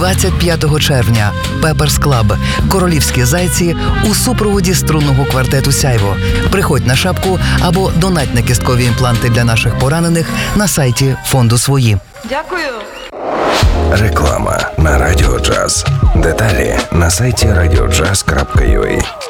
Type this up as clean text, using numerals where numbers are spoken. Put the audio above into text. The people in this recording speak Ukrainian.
25 червня Пеперс Клаб. Королівські зайці у супроводі струнного квартету «Сяйво». Приходь на шапку або донать на кісткові імпланти для наших поранених на сайті фонду «Свої». Дякую. Реклама на Радіо Джаз. Деталі на сайті radiojazz.ua.